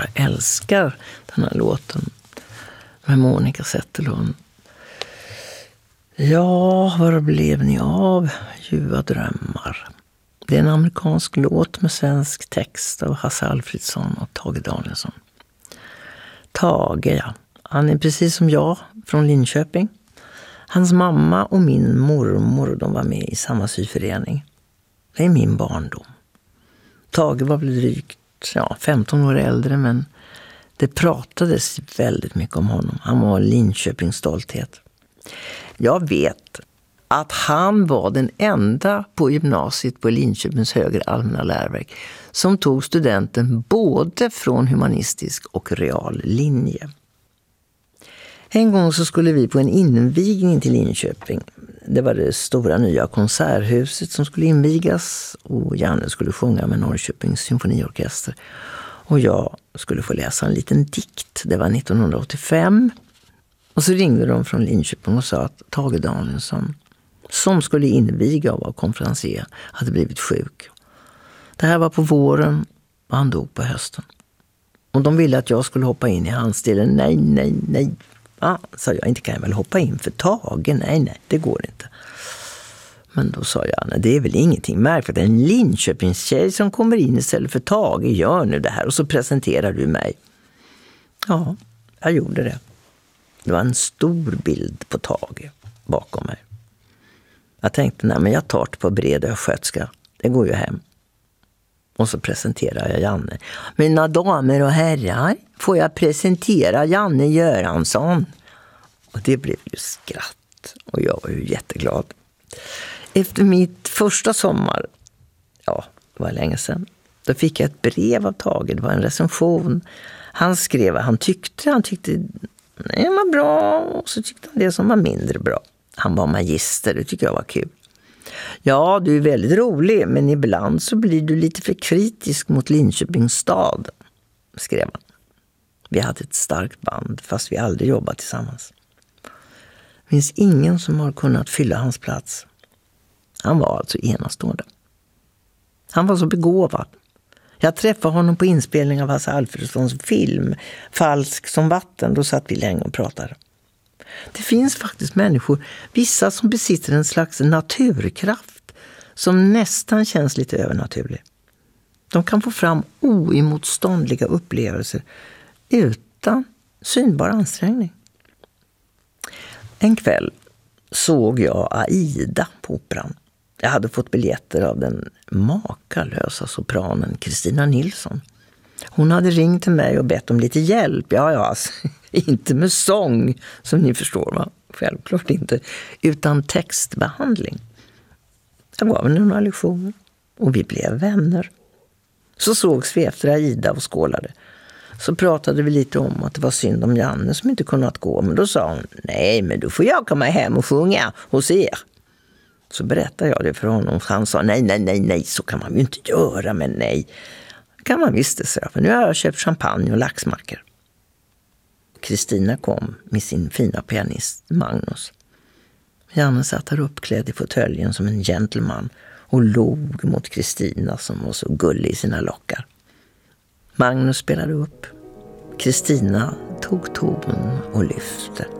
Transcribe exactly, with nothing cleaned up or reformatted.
bara älskar den här låten med Monica Zetterlund. Ja, vad blev ni av ljuva drömmar? Det är en amerikansk låt med svensk text av Hasse Alfredsson och Tage Danielsson. Tage, ja. Han är precis som jag från Linköping. Hans mamma och min mormor, de var med i samma syförening. Det är min barndom. Tage var väl drygt ja, femton år äldre, men det pratades väldigt mycket om honom. Han var Linköpings stolthet. Jag vet att han var den enda på gymnasiet på Linköpings högre allmänna läroverk som tog studenten både från humanistisk och real linje. En gång så skulle vi på en invigning till Linköping. Det var det stora nya konserthuset som skulle invigas och Janne skulle sjunga med Norrköpings symfoniorkester. Och jag skulle få läsa en liten dikt. Det var nittonhundraåttiofem. Och så ringde de från Linköping och sa att Tage Danielsson, som skulle inviga och vara konferencier, hade blivit sjuk. Det här var på våren och han dog på hösten. Och de ville att jag skulle hoppa in i hans del. Nej, nej, nej. Ja, sa jag, inte kan jag väl hoppa in för Tage? Nej, nej, det går inte. Men då sa jag, nej, det är väl ingenting märkligt. En Linköpings tjej som kommer in istället för Tage, gör nu det här. Och så presenterar du mig. Ja, jag gjorde det. Det var en stor bild på Tage bakom mig. Jag tänkte, nej men jag tar det på Bredö skötska. Det går ju hem. Och så presenterar jag Janne. Mina damer och herrar, får jag presentera Janne Göransson? Och det blev ju skratt. Och jag var ju jätteglad. Efter mitt första sommar, ja, det var länge sedan, då fick jag ett brev av Tage. Det var en recension. Han skrev vad han tyckte. Han tyckte det var bra och så tyckte han det som var mindre bra. Han var magister, det tycker jag var kul. Ja, du är väldigt rolig, men ibland så blir du lite för kritisk mot Linköpings stad, skrev han. Vi hade ett starkt band, fast vi aldrig jobbat tillsammans. Det finns ingen som har kunnat fylla hans plats. Han var alltså enastående. Han var så begåvad. Jag träffade honom på inspelning av Hasse Alfredsons film Falsk som vatten. Då satt vi länge och pratade. Det finns faktiskt människor, vissa som besitter en slags naturkraft som nästan känns lite övernaturlig. De kan få fram oemotståndliga upplevelser utan synbar ansträngning. En kväll såg jag Aida på operan. Jag hade fått biljetter av den makalösa sopranen Kristina Nilsson. Hon hade ringt till mig och bett om lite hjälp. Ja, ja, alltså, inte med sång, som ni förstår, va? Självklart inte. Utan textbehandling. Jag gav henne några lektioner och vi blev vänner. Så sågs vi efter Aida och skålade. Så pratade vi lite om att det var synd om Janne som inte kunnat gå. Men då sa hon, nej men då får jag komma hem och sjunga hos er. Så berättade jag det för honom. Han sa, nej, nej, nej, nej, så kan man ju inte göra, men nej. Kan man visst det, säga, för nu har jag köpt champagne och laxmackor. Kristina kom med sin fina pianist Magnus. Janne satt här uppklädd i fåtöljen som en gentleman och log mot Kristina som var så gullig i sina lockar. Magnus spelade upp. Kristina tog tonen och lyfte.